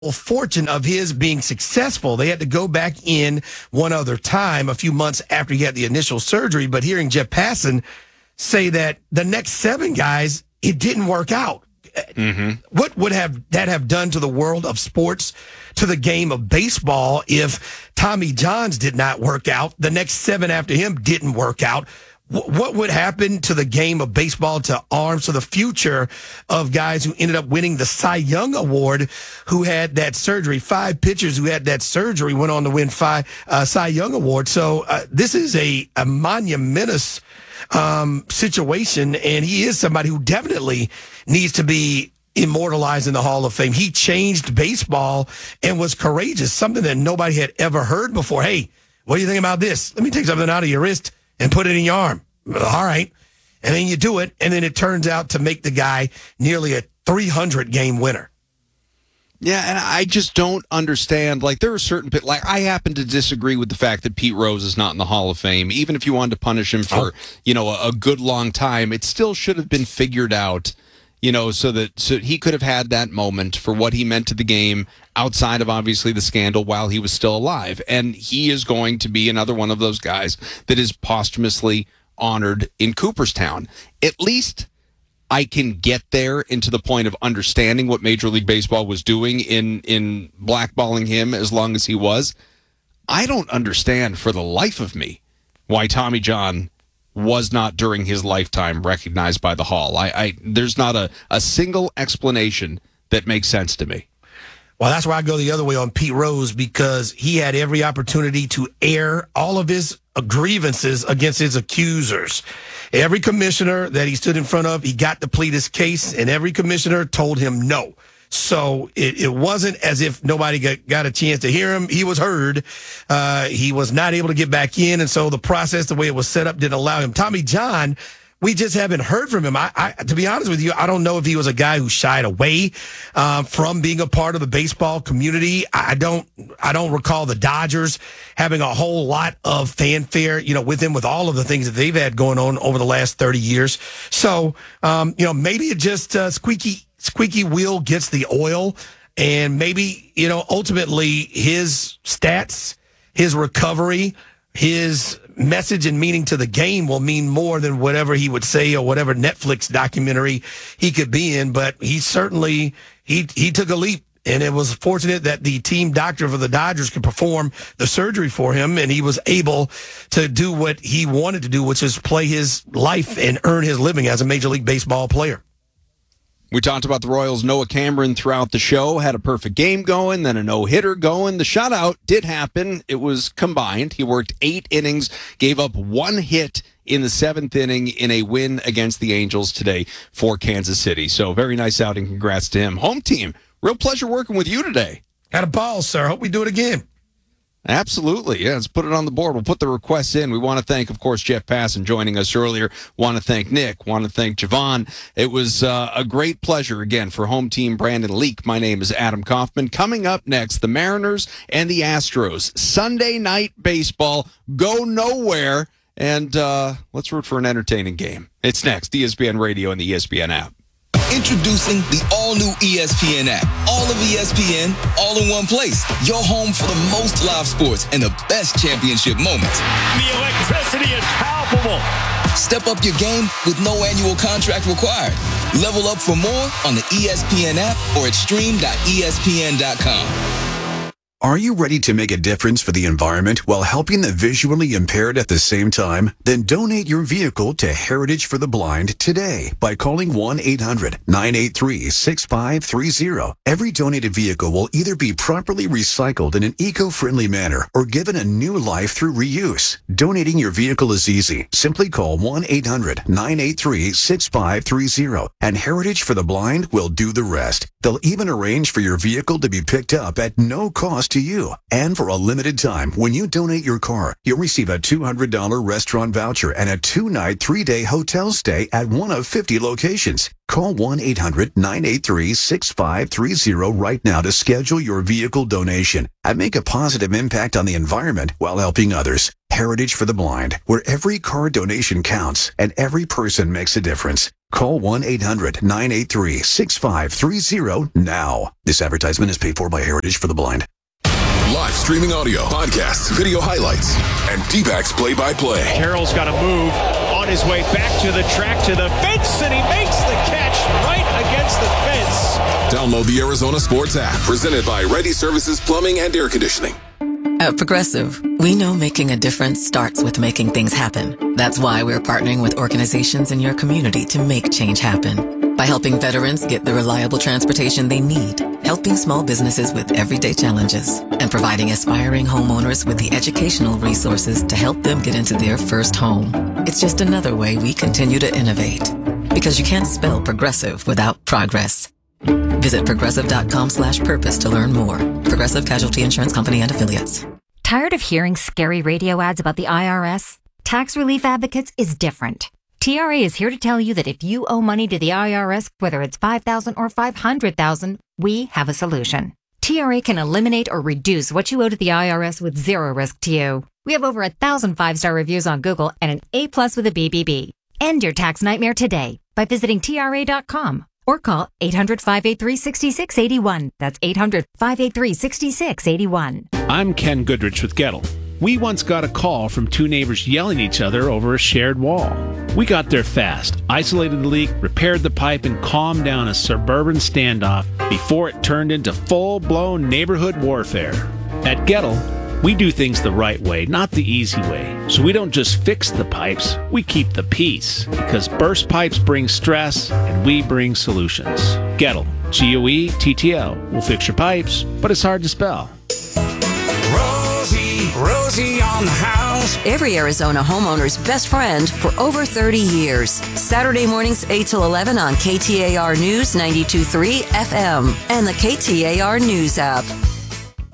fortune of his being successful. They had to go back in one other time a few months after he had the initial surgery. But hearing Jeff Passan say that the next 7 guys, it didn't work out. Mm-hmm. What would that have done to the world of sports, to the game of baseball, if Tommy Johns did not work out? The next 7 after him didn't work out. What would happen to the game of baseball, to arms, to the future of guys who ended up winning the Cy Young Award, who had that surgery? 5 pitchers who had that surgery went on to win 5 Cy Young Awards. So this is a monumentous situation, and he is somebody who definitely needs to be immortalized in the Hall of Fame. He changed baseball and was courageous, something that nobody had ever heard before. Hey, what do you think about this? Let me take something out of your wrist and put it in your arm. All right. And then you do it, and then it turns out to make the guy nearly a 300-game winner. Yeah, and I just don't understand. Like, there are certain, I happen to disagree with the fact that Pete Rose is not in the Hall of Fame. Even if you wanted to punish him for, a good long time, it still should have been figured out, so he could have had that moment for what he meant to the game outside of, obviously, the scandal while he was still alive. And he is going to be another one of those guys that is posthumously honored in Cooperstown. At least I can get there into the point of understanding what Major League Baseball was doing in blackballing him as long as he was. I don't understand for the life of me why Tommy John was not during his lifetime recognized by the Hall. There's not a single explanation that makes sense to me. Well, that's why I go the other way on Pete Rose, because he had every opportunity to air all of his grievances against his accusers. Every commissioner that he stood in front of, he got to plead his case, and every commissioner told him no. So it wasn't as if nobody got a chance to hear him. He was heard. He was not able to get back in, and so the process, the way it was set up, didn't allow him. Tommy John, we just haven't heard from him. To be honest with you, I don't know if he was a guy who shied away from being a part of the baseball community. I don't recall the Dodgers having a whole lot of fanfare, with him, with all of the things that they've had going on over the last 30 years. So, maybe it just squeaky wheel gets the oil, and maybe, ultimately his stats, his recovery, his message and meaning to the game will mean more than whatever he would say or whatever Netflix documentary he could be in. But he certainly, he took a leap, and it was fortunate that the team doctor for the Dodgers could perform the surgery for him, and he was able to do what he wanted to do, which is play his life and earn his living as a Major League Baseball player. We talked about the Royals' Noah Cameron throughout the show, had a perfect game going, then a no-hitter going. The shutout did happen. It was combined. He worked 8 innings, gave up 1 hit in the 7th inning in a win against the Angels today for Kansas City. So very nice outing. Congrats to him. Home team, real pleasure working with you today. Had a ball, sir. Hope we do it again. Absolutely. Yeah, let's put it on the board. We'll put the requests in. We want to thank, of course, Jeff Passan joining us earlier. Want to thank Nick. Want to thank Javon. It was a great pleasure, again, for home team Brandon Leak. My name is Adam Kaufman. Coming up next, the Mariners and the Astros. Sunday night baseball. Go nowhere. And let's root for an entertaining game. It's next. ESPN Radio and the ESPN app. Introducing the all-new ESPN app. All of ESPN, all in one place. Your home for the most live sports and the best championship moments. The electricity is palpable. Step up your game with no annual contract required. Level up for more on the ESPN app or at stream.espn.com. Are you ready to make a difference for the environment while helping the visually impaired at the same time? Then donate your vehicle to Heritage for the Blind today by calling 1-800-983-6530. Every donated vehicle will either be properly recycled in an eco-friendly manner or given a new life through reuse. Donating your vehicle is easy. Simply call 1-800-983-6530 and Heritage for the Blind will do the rest. They'll even arrange for your vehicle to be picked up at no cost to you. And for a limited time, when you donate your car, you'll receive a $200 restaurant voucher and a 2-night, 3-day hotel stay at one of 50 locations. Call 1-800-983-6530 right now to schedule your vehicle donation and make a positive impact on the environment while helping others. Heritage for the Blind, where every car donation counts and every person makes a difference. Call 1-800-983-6530 now. This advertisement is paid for by Heritage for the Blind. Live streaming audio, podcasts, video highlights, and D-backs play-by-play. Carroll's got to move on his way back to the track, to the fence, and he makes the catch right against the fence. Download the Arizona Sports app, presented by Ready Services Plumbing and Air Conditioning. At Progressive, we know making a difference starts with making things happen. That's why we're partnering with organizations in your community to make change happen. By helping veterans get the reliable transportation they need, helping small businesses with everyday challenges, and providing aspiring homeowners with the educational resources to help them get into their first home. It's just another way we continue to innovate. Because you can't spell progressive without progress. Visit progressive.com/purpose to learn more. Progressive Casualty Insurance Company and Affiliates. Tired of hearing scary radio ads about the IRS? Tax Relief Advocates is different. TRA is here to tell you that if you owe money to the IRS, whether it's $5,000 or $500,000, we have a solution. TRA can eliminate or reduce what you owe to the IRS with zero risk to you. We have over 1,000 5-star reviews on Google and an A+ with a BBB. End your tax nightmare today by visiting TRA.com. Or call 800-583-6681. That's 800-583-6681. I'm Ken Goodrich with Gettle. We once got a call from two neighbors yelling at each other over a shared wall. We got there fast, isolated the leak, repaired the pipe, and calmed down a suburban standoff before it turned into full-blown neighborhood warfare. At Gettle, we do things the right way, not the easy way. So we don't just fix the pipes, we keep the peace. Because burst pipes bring stress, and we bring solutions. Gettle, G-O-E-T-T-L. We'll fix your pipes, but it's hard to spell. Rosie on the house. Every Arizona homeowner's best friend for over 30 years. Saturday mornings 8 till 11 on KTAR News 92.3 FM and the KTAR News app.